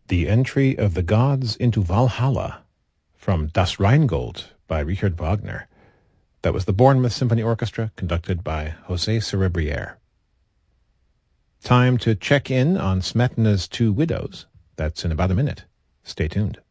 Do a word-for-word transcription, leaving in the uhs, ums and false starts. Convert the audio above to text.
The Entry of the Gods into Valhalla from Das Rheingold by Richard Wagner. That was the Bournemouth Symphony Orchestra, conducted by José Cerebriere. Time to check in on Smetana's Two Widows. That's in about a minute. Stay tuned.